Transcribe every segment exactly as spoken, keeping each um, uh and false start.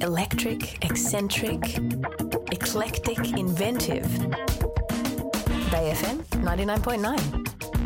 Electric, eccentric, eclectic, inventive. Bay F M ninety-nine point nine.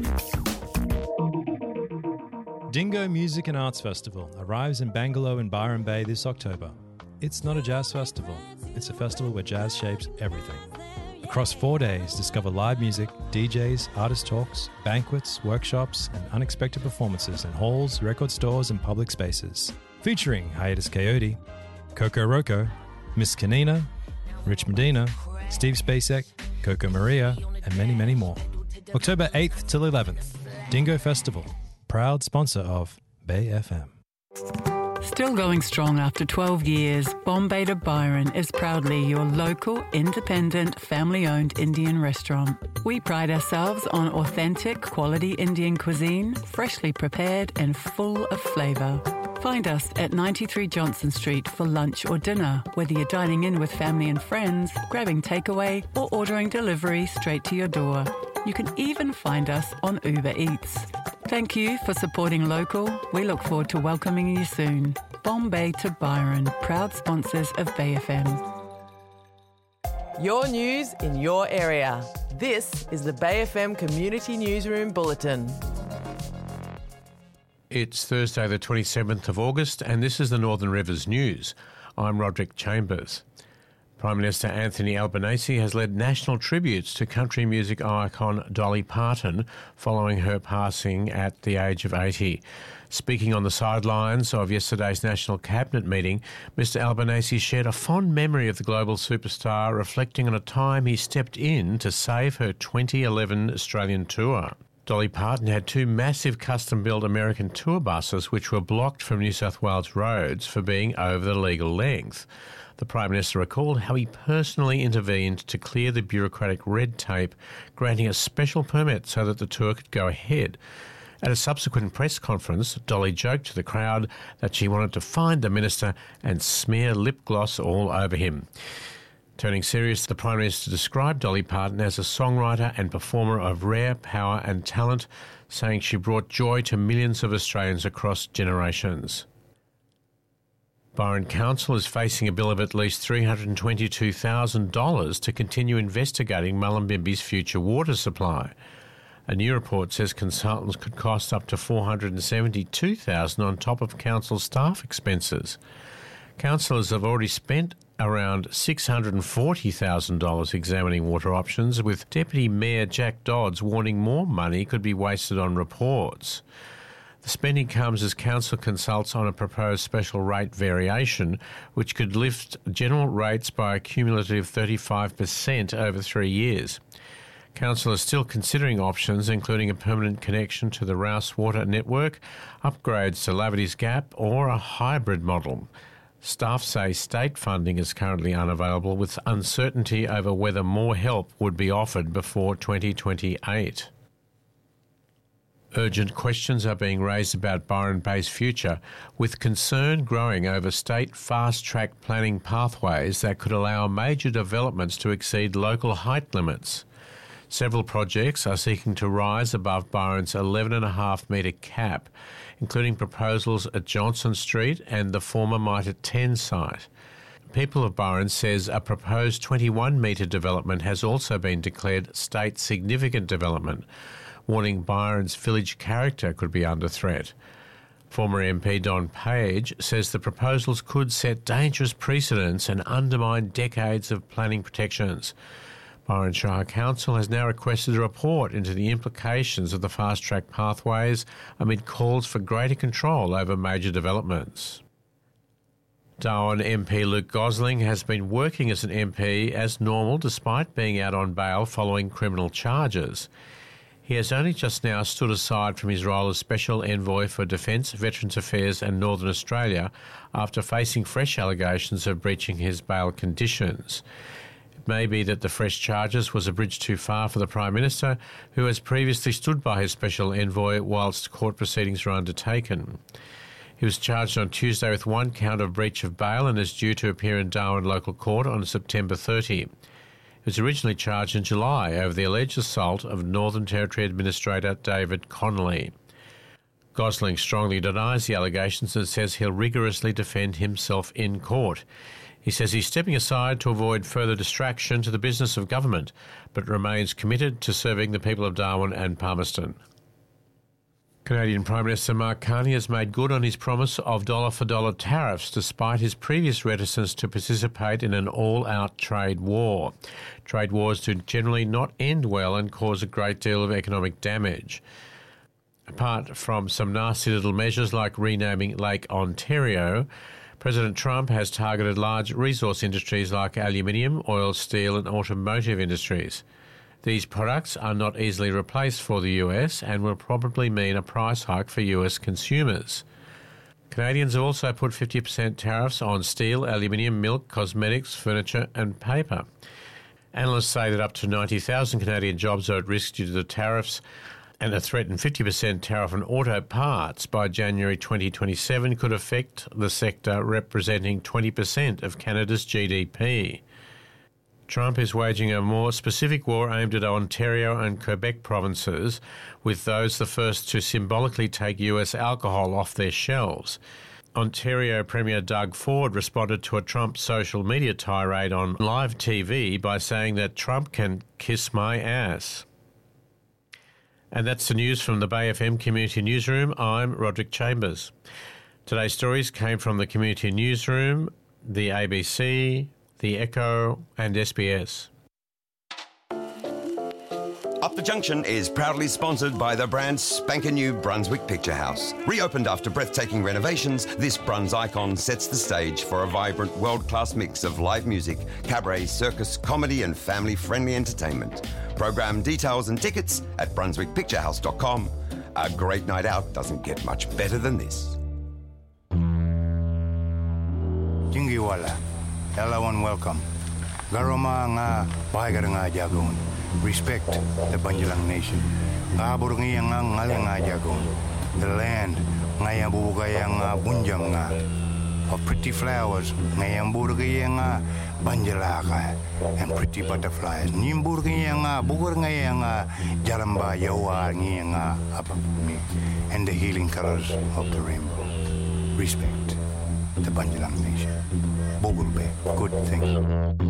Dingo Music and Arts Festival arrives in Bangalore in Byron Bay this October. It's not a jazz festival, it's a festival where jazz shapes everything. Across four days, discover live music, D Js, artist talks, banquets, workshops, and unexpected performances in halls, record stores, and public spaces. Featuring Hiatus Coyote, Coco Roco, Miss Kanina, Rich Medina, Steve Spacek, Coco Maria, and many, many more. October eighth till eleventh, Dingo Festival, proud sponsor of Bay F M. Still going strong after twelve years, Bombay to Byron is proudly your local, independent, family-owned Indian restaurant. We pride ourselves on authentic, quality Indian cuisine, freshly prepared and full of flavour. Find us at ninety-three Johnson Street for lunch or dinner, whether you're dining in with family and friends, grabbing takeaway, or ordering delivery straight to your door. You can even find us on Uber Eats. Thank you for supporting local. We look forward to welcoming you soon. Bombay to Byron, proud sponsors of Bay F M. Your news in your area. This is the Bay F M Community Newsroom Bulletin. It's Thursday the twenty-seventh of August and this is the Northern Rivers News. I'm Roderick Chambers. Prime Minister Anthony Albanese has led national tributes to country music icon Dolly Parton following her passing at the age of eighty. Speaking on the sidelines of yesterday's National Cabinet meeting, Mr Albanese shared a fond memory of the global superstar, reflecting on a time he stepped in to save her twenty eleven Australian tour. Dolly Parton had two massive custom-built American tour buses which were blocked from New South Wales roads for being over the legal length. The Prime Minister recalled how he personally intervened to clear the bureaucratic red tape, granting a special permit so that the tour could go ahead. At a subsequent press conference, Dolly joked to the crowd that she wanted to find the minister and smear lip gloss all over him. Turning serious, the Prime Minister described Dolly Parton as a songwriter and performer of rare power and talent, saying she brought joy to millions of Australians across generations. Byron Council is facing a bill of at least three hundred twenty-two thousand dollars to continue investigating Mullumbimby's future water supply. A new report says consultants could cost up to four hundred seventy-two thousand dollars on top of council staff expenses. Councillors have already spent around six hundred forty thousand dollars examining water options, with Deputy Mayor Jack Dodds warning more money could be wasted on reports. The spending comes as Council consults on a proposed special rate variation, which could lift general rates by a cumulative thirty-five percent over three years. Council is still considering options, including a permanent connection to the Rouse Water Network, upgrades to Laverty's Gap, or a hybrid model. Staff say state funding is currently unavailable, with uncertainty over whether more help would be offered before twenty twenty-eight. Urgent questions are being raised about Byron Bay's future, with concern growing over state fast-track planning pathways that could allow major developments to exceed local height limits. Several projects are seeking to rise above Byron's eleven point five metre cap, including proposals at Johnson Street and the former Mitre ten site. People of Byron says a proposed twenty-one metre development has also been declared state significant development, warning Byron's village character could be under threat. Former M P Don Page says the proposals could set dangerous precedents and undermine decades of planning protections. Byron Shire Council has now requested a report into the implications of the fast-track pathways amid calls for greater control over major developments. Darwin M P Luke Gosling has been working as an M P as normal despite being out on bail following criminal charges. He has only just now stood aside from his role as Special Envoy for Defence, Veterans Affairs and Northern Australia after facing fresh allegations of breaching his bail conditions. It may be that the fresh charges was a bridge too far for the Prime Minister, who has previously stood by his Special Envoy whilst court proceedings were undertaken. He was charged on Tuesday with one count of breach of bail and is due to appear in Darwin Local Court on September thirtieth. He was originally charged in July over the alleged assault of Northern Territory Administrator David Connolly. Gosling strongly denies the allegations and says he'll rigorously defend himself in court. He says he's stepping aside to avoid further distraction to the business of government, but remains committed to serving the people of Darwin and Palmerston. Canadian Prime Minister Mark Carney has made good on his promise of dollar-for-dollar tariffs despite his previous reticence to participate in an all-out trade war. Trade wars do generally not end well and cause a great deal of economic damage. Apart from some nasty little measures like renaming Lake Ontario, President Trump has targeted large resource industries like aluminium, oil, steel and automotive industries. These products are not easily replaced for the U S and will probably mean a price hike for U S consumers. Canadians have also put fifty percent tariffs on steel, aluminium, milk, cosmetics, furniture and paper. Analysts say that up to ninety thousand Canadian jobs are at risk due to the tariffs, and a threatened fifty percent tariff on auto parts by January twenty twenty-seven could affect the sector representing twenty percent of Canada's G D P. Trump is waging a more specific war aimed at Ontario and Quebec provinces, with those the first to symbolically take U S alcohol off their shelves. Ontario Premier Doug Ford responded to a Trump social media tirade on live T V by saying that Trump can kiss my ass. And that's the news from the Bay F M Community Newsroom. I'm Roderick Chambers. Today's stories came from the Community Newsroom, the A B C, the Echo and S B S. Up the Junction is proudly sponsored by the brand spanking new Brunswick Picture House. Reopened after breathtaking renovations, this Bruns icon sets the stage for a vibrant world-class mix of live music, cabaret, circus, comedy and family-friendly entertainment. Program details and tickets at brunswick picture house dot com. A great night out doesn't get much better than this. Jingiwala, hello and welcome. Garoma nga bahagar nga jagon. Respect the Banjalang Nation. Abur nga nga ngali nga jagon. The land nga yang bubugay nga bunjam nga. Of pretty flowers nga yang burgay nga banjalaka and pretty butterflies. Nimburgay nga bugur nga nga jalamba yawa nga apapuni and the healing colors of the rainbow. Respect the Banjalang Nation. Bugurbe, good thing.